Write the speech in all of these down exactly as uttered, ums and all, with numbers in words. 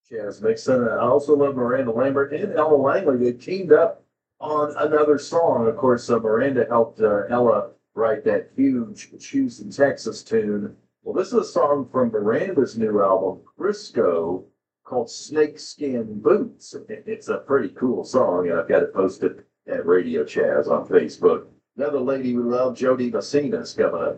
Jazz Mixon. I also love Miranda Lambert and Ella Langley. They teamed up on another song. Of course, uh, Miranda helped uh, Ella write that huge Houston, Texas tune. Well, this is a song from Miranda's new album, Crisco, called Snakeskin Boots. It's a pretty cool song, and I've got it posted at Radio Chaz on Facebook. Another lady we love, Jody Messina, is coming up.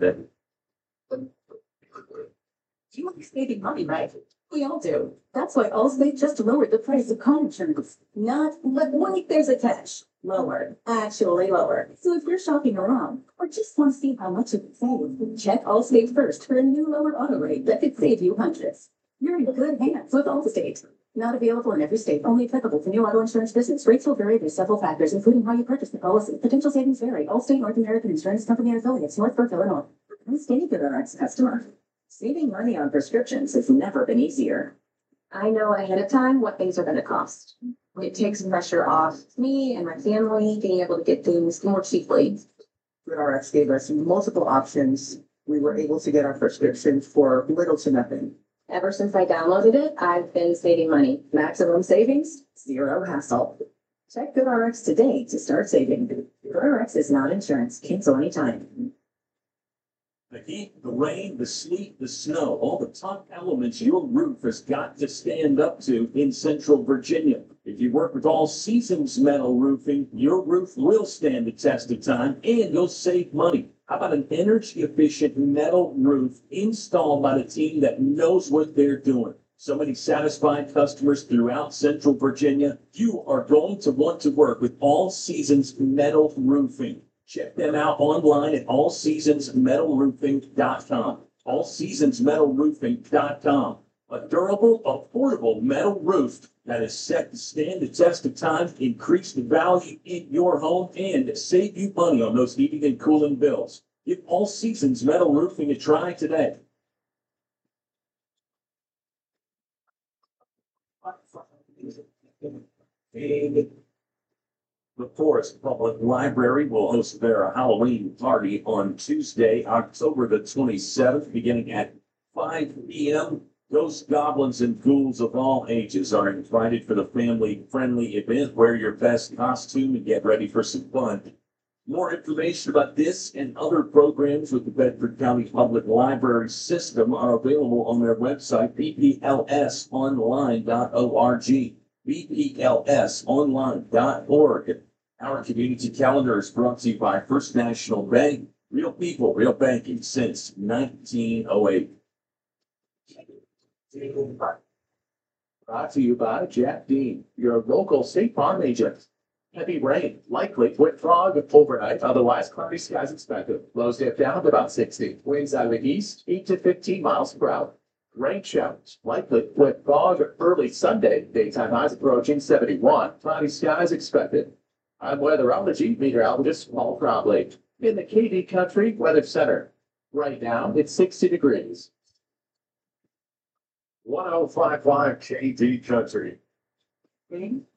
You like saving money, right? We all do. That's why Allstate just lowered the price of car insurance. Not, but wait, there's a catch. Lower. Actually lower. So if you're shopping around, or just want to see how much you can save, check Allstate first for a new lower auto rate that could save you hundreds. You're in good hands with Allstate. Not available in every state, only applicable to new auto insurance business. Rates will vary by several factors, including how you purchase the policy. Potential savings vary. Allstate North American Insurance Company and affiliates, Northbrook, Illinois. I'm Skinny Good R X customer. Saving money on prescriptions has never been easier. I know ahead of time what things are going to cost. It takes pressure off me and my family being able to get things more cheaply. GoodRx gave us multiple options. We were able to get our prescriptions for little to nothing. Ever since I downloaded it, I've been saving money. Maximum savings, zero hassle. Check GoodRx today to start saving. GoodRx is not insurance. Cancel anytime. The heat, the rain, the sleet, the snow, all the tough elements your roof has got to stand up to in Central Virginia. If you work with All Seasons Metal Roofing, your roof will stand the test of time and you'll save money. How about an energy-efficient metal roof installed by the team that knows what they're doing? So many satisfied customers throughout Central Virginia. You are going to want to work with All Seasons Metal Roofing. Check them out online at all seasons metal roofing dot com. all seasons metal roofing dot com. A durable, affordable metal roof that is set to stand the test of time, increase the value in your home, and save you money on those heating and cooling bills. Give All Seasons Metal Roofing a try today. The Forest Public Library will host their Halloween party on Tuesday, October the twenty-seventh, beginning at five p.m. Ghosts, goblins, and ghouls of all ages are invited for the family-friendly event. Wear your best costume and get ready for some fun. More information about this and other programs with the Bedford County Public Library System are available on their website, b p l s online dot org. b p l s online dot org. Our community calendar is brought to you by First National Bank. Real people, real banking since nineteen oh eight. Brought to you by Jack Dean, your local State Farm agent. Heavy rain, likely with fog overnight, otherwise cloudy skies expected. Lows dip down to about sixty. Winds out of the east, eight to fifteen miles per hour. Rain showers, likely with fog early Sunday. Daytime highs approaching seventy-one. Cloudy skies expected. I'm weatherology meteorologist Paul Cromley in the K D Country Weather Center. Right now, it's sixty degrees. one oh five point five K D Country.